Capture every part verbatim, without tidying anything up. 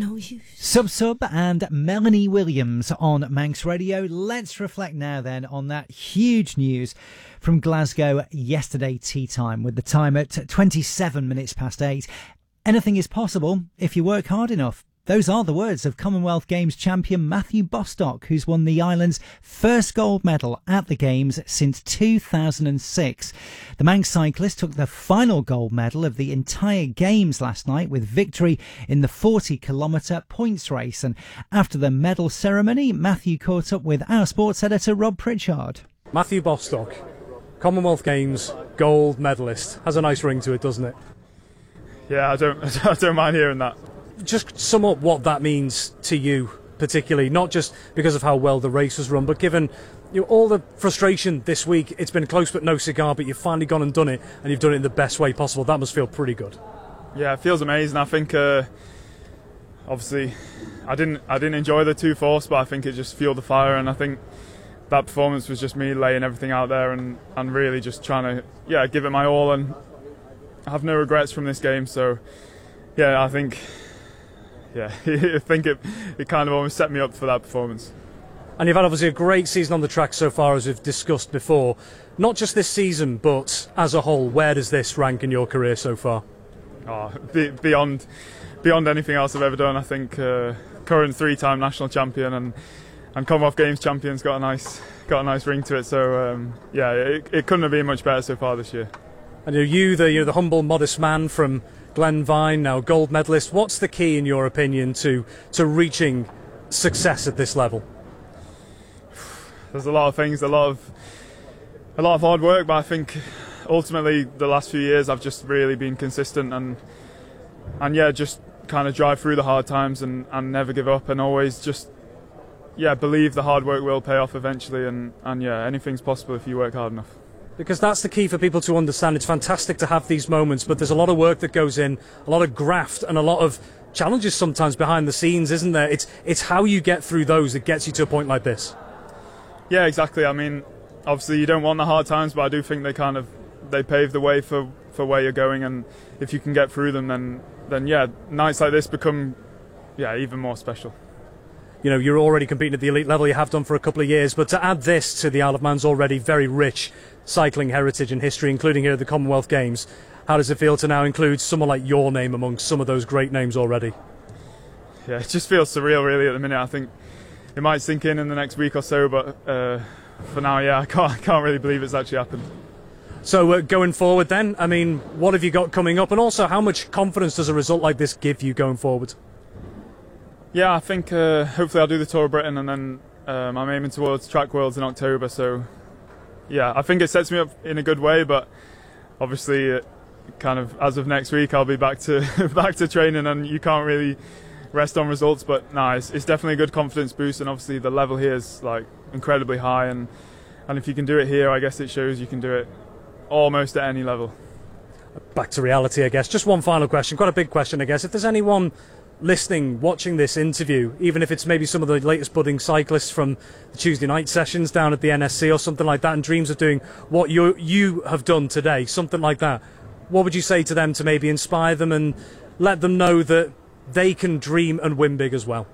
no use. Sub Sub and Melanie Williams on Manx Radio. Let's reflect now then on that huge news from Glasgow yesterday tea time, with the time at twenty-seven minutes past eight. Anything is possible if you work hard enough. Those are the words of Commonwealth Games champion Matthew Bostock, who's won the island's first gold medal at the Games since two thousand six. The Manx cyclist took the final gold medal of the entire Games last night with victory in the forty kilometre points race. And after the medal ceremony, Matthew caught up with our sports editor Rob Pritchard. Matthew Bostock, Commonwealth Games gold medalist. Has a nice ring to it, doesn't it? Yeah, I don't, I don't mind hearing that. Just sum up what that means to you, particularly, not just because of how well the race was run, but given you know, all the frustration this week. It's been close but no cigar, but you've finally gone and done it, and you've done it in the best way possible. That must feel pretty good. Yeah, it feels amazing. I think, uh, obviously, I didn't, I didn't enjoy the two force, but I think it just fueled the fire, and I think that performance was just me laying everything out there and, and really just trying to, yeah, give it my all, and I have no regrets from this game. So, yeah, I think. Yeah, I think it, it kind of almost set me up for that performance. And you've had obviously a great season on the track so far, as we've discussed before. Not just this season, but as a whole, where does this rank in your career so far? Oh, be, beyond beyond anything else I've ever done. I think uh, current three-time national champion and, and Commonwealth Games champion's got a nice got a nice ring to it. So um, yeah, it, it couldn't have been much better so far this year. And are you the you know the humble, modest man from Glenvine, now gold medalist? What's the key, in your opinion, to to reaching success at this level? There's a lot of things, a lot of a lot of hard work, but I think ultimately the last few years I've just really been consistent and and yeah, just kind of drive through the hard times and, and never give up, and always just yeah believe the hard work will pay off eventually, and, and yeah, anything's possible if you work hard enough. Because that's the key for people to understand. It's fantastic to have these moments, but there's a lot of work that goes in, a lot of graft and a lot of challenges sometimes behind the scenes, isn't there? It's it's how you get through those that gets you to a point like this. Yeah, exactly. I mean, obviously you don't want the hard times, but I do think they kind of they pave the way for, for where you're going, and if you can get through them, then then yeah, nights like this become yeah even more special. You know, you're already competing at the elite level, you have done for a couple of years, but to add this to the Isle of Man's already very rich cycling heritage and history, including here at the Commonwealth Games, how does it feel to now include someone like your name amongst some of those great names already? Yeah, it just feels surreal really at the minute. I think it might sink in in the next week or so, but uh, for now, yeah, I can't, I can't really believe it's actually happened. So uh, going forward then, I mean, what have you got coming up, and also how much confidence does a result like this give you going forward? Yeah, I think uh, hopefully I'll do the Tour of Britain, and then um, I'm aiming towards Track Worlds in October. So yeah, I think it sets me up in a good way, but obviously uh, kind of as of next week I'll be back to back to training, and you can't really rest on results. But no, it's, it's definitely a good confidence boost, and obviously the level here is like incredibly high, and and if you can do it here, I guess it shows you can do it almost at any level. Back to reality, I guess. Just one final question, quite a big question, I guess. If there's anyone listening, watching this interview, even if it's maybe some of the latest budding cyclists from the Tuesday night sessions down at the N S C or something like that, and dreams of doing what you you have done today, something like that, what would you say to them to maybe inspire them and let them know that they can dream and win big as well?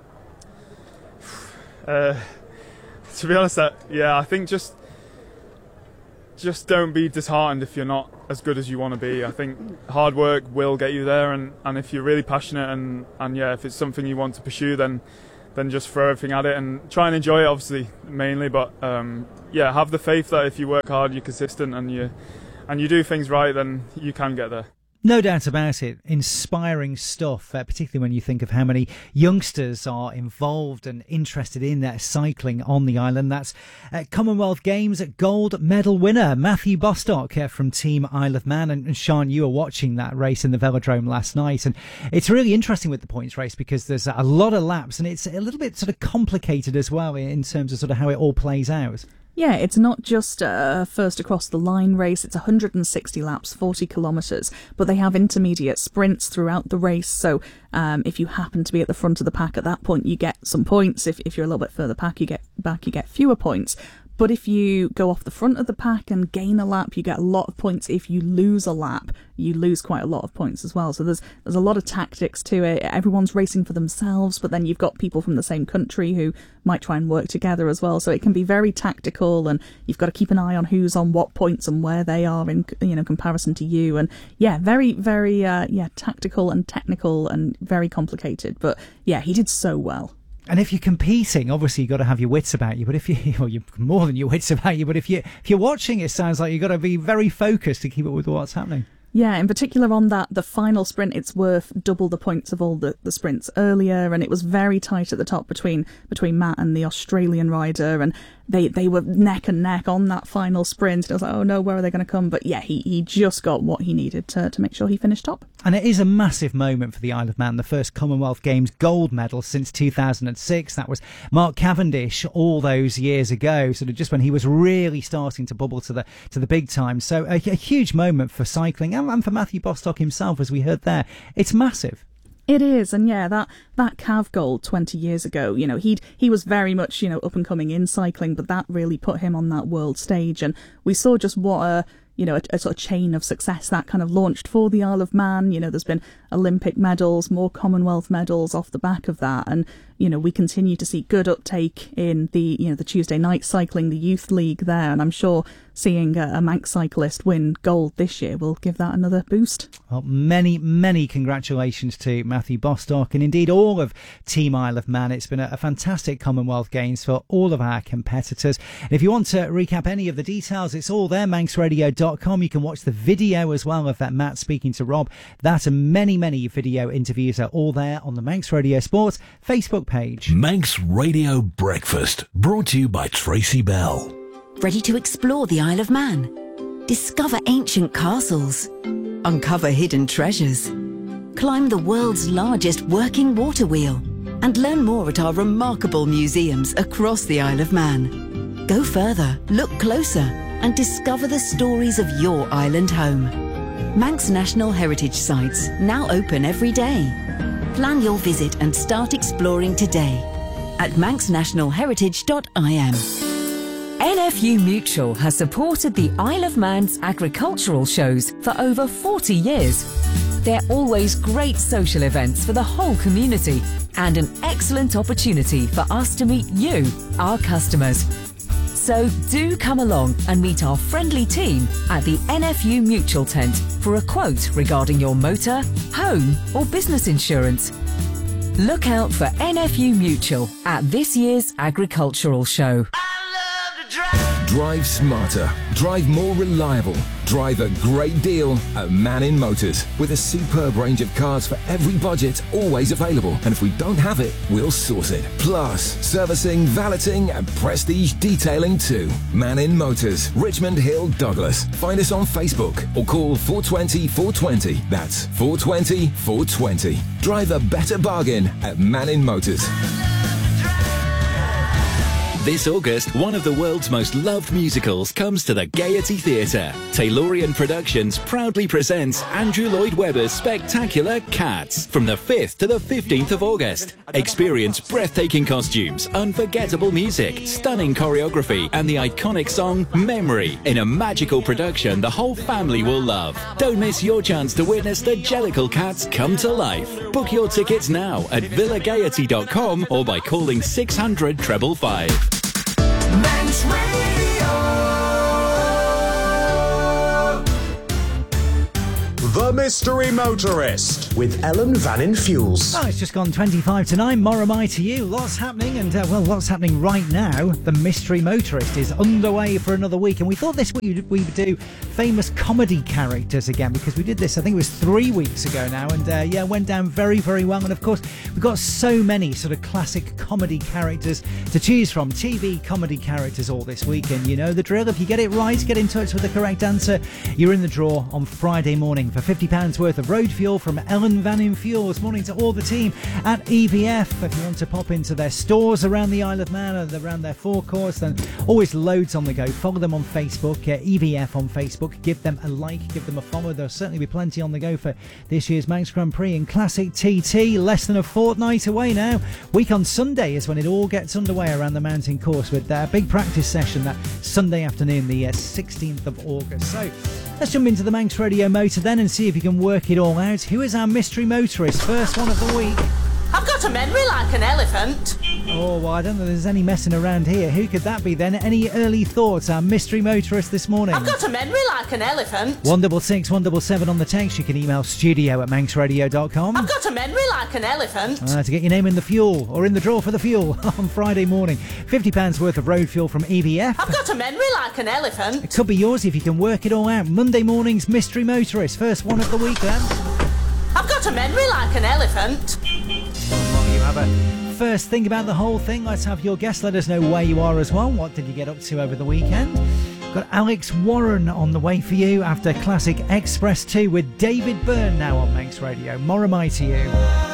Uh, to be honest, uh, yeah, I think just just don't be disheartened if you're not as good as you want to be. I think hard work will get you there, and, and if you're really passionate and, and yeah, if it's something you want to pursue, then then just throw everything at it and try and enjoy it, obviously, mainly. But um, yeah, have the faith that if you work hard, you're consistent, and you and you do things right, then you can get there. No doubt about it. Inspiring stuff, uh, particularly when you think of how many youngsters are involved and interested in uh, cycling on the island. That's uh, Commonwealth Games gold medal winner Matthew Bostock uh, from Team Isle of Man. And, and Sean, you were watching that race in the velodrome last night, and it's really interesting with the points race because there's a lot of laps, and it's a little bit sort of complicated as well in terms of sort of how it all plays out. Yeah, it's not just a first across the line race. It's one hundred sixty laps, forty kilometres, but they have intermediate sprints throughout the race. So um, if you happen to be at the front of the pack at that point, you get some points. If, if you're a little bit further back, you get back, you get fewer points. But if you go off the front of the pack and gain a lap, you get a lot of points. If you lose a lap, you lose quite a lot of points as well. So there's there's a lot of tactics to it. Everyone's racing for themselves, but then you've got people from the same country who might try and work together as well. So it can be very tactical, and you've got to keep an eye on who's on what points and where they are in, you know, comparison to you. And yeah, very, very, uh, yeah, tactical and technical and very complicated. But yeah, he did so well. And if you're competing, obviously you've got to have your wits about you. But if you, well, you're more than your wits about you. But if you if you're watching, it sounds like you've got to be very focused to keep up with what's happening. Yeah, in particular on that, the final sprint, it's worth double the points of all the, the sprints earlier, and it was very tight at the top between between Matt and the Australian rider, and they, they were neck and neck on that final sprint. And I was like, oh no, where are they going to come? But yeah, he, he just got what he needed to, to make sure he finished top. And it is a massive moment for the Isle of Man, the first Commonwealth Games gold medal since two thousand six. That was Mark Cavendish all those years ago, sort of just when he was really starting to bubble to the to the big time. So a, a huge moment for cycling and, and for Matthew Bostock himself, as we heard there. It's massive. It is, and yeah, that that Cav gold twenty years ago, you know, he he was very much, you know, up and coming in cycling, but that really put him on that world stage, and we saw just what a, you know, a, a sort of chain of success that kind of launched for the Isle of Man. You know, there's been Olympic medals, more Commonwealth medals off the back of that, and you know, we continue to see good uptake in the, you know, the Tuesday night cycling, the youth league there, and I'm sure seeing a, a Manx cyclist win gold this year will give that another boost. Well, many, many congratulations to Matthew Bostock and indeed all of Team Isle of Man. It's been a, a fantastic Commonwealth Games for all of our competitors. And if you want to recap any of the details, it's all there, manx radio dot com. You can watch the video as well of that Matt speaking to Rob. That and many, many video interviews are all there on the Manx Radio Sports Facebook page. Manx Radio Breakfast, brought to you by Tracy Bell. Ready to explore the Isle of Man? Discover ancient castles, uncover hidden treasures, climb the world's largest working water wheel, and learn more at our remarkable museums across the Isle of Man. Go further, look closer, and discover the stories of your island home. Manx National Heritage Sites, now open every day. Plan your visit and start exploring today at manx national heritage dot I M. N F U Mutual has supported the Isle of Man's agricultural shows for over forty years. They're always great social events for the whole community and an excellent opportunity for us to meet you, our customers. So do come along and meet our friendly team at the N F U Mutual tent for a quote regarding your motor, home or business insurance. Look out for N F U Mutual at this year's agricultural show. Drive smarter, drive more reliable, drive a great deal at Mannin Motors. With a superb range of cars for every budget, always available. And if we don't have it, we'll source it. Plus, servicing, valeting and prestige detailing too. Mannin Motors, Richmond Hill, Douglas. Find us on Facebook or call four two zero, four two zero. That's four two zero, four two zero. Drive a better bargain at Mannin Motors. This August, one of the world's most loved musicals comes to the Gaiety Theatre. Taylorian Productions proudly presents Andrew Lloyd Webber's spectacular Cats from the fifth to the fifteenth of August. Experience breathtaking costumes, unforgettable music, stunning choreography, and the iconic song Memory in a magical production the whole family will love. Don't miss your chance to witness the Jellicle Cats come to life. Book your tickets now at villa gaiety dot com or by calling six hundred, five five five. Manx Radio. The Mystery Motorist with Ellen Vannin Fuels. Oh, it's just gone twenty-five to nine. Moramai to you. Lots happening, and uh, well, lots happening right now. The Mystery Motorist is underway for another week, and we thought this week we would do famous comedy characters again, because we did this, I think it was three weeks ago now, and uh, yeah, went down very, very well. And of course, we've got so many sort of classic comedy characters to choose from. T V comedy characters all this week, and you know the drill. If you get it right, get in touch with the correct answer. You're in the draw on Friday morning for fifty pounds pounds worth of road fuel from Ellen Van in Fuels. Morning to all the team at E V F. If you want to pop into their stores around the Isle of Man and around their forecourts, then always loads on the go. Follow them on Facebook, uh, E V F on Facebook. Give them a like, give them a follow. There'll certainly be plenty on the go for this year's Manx Grand Prix and Classic T T. Less than a fortnight away now. Week on Sunday is when it all gets underway around the mountain course with a big practice session that Sunday afternoon, the uh, sixteenth of August. So let's jump into the Manx Radio Motor then and see if you can work it all out. Who is our mystery motorist? First one of the week. I've got a memory like an elephant. Oh, well, I don't know if there's any messing around here. Who could that be then? Any early thoughts? Our mystery motorist this morning. I've got a memory like an elephant. one double six, one double seven on the text. You can email studio at manx radio dot com. I've got a memory like an elephant. Uh, to get your name in the fuel, or in the draw for the fuel on Friday morning. fifty pounds worth of road fuel from E V F. I've got a memory like an elephant. It could be yours if you can work it all out. Monday morning's mystery motorist. First one of the week then. I've got a memory like an elephant. Well, you have a first think about the whole thing. Let's have your guess. Let us know where you are as well. What did you get up to over the weekend? Got Alex Warren on the way for you after Classic Express two with David Byrne now on Manx Radio. Moramai to you.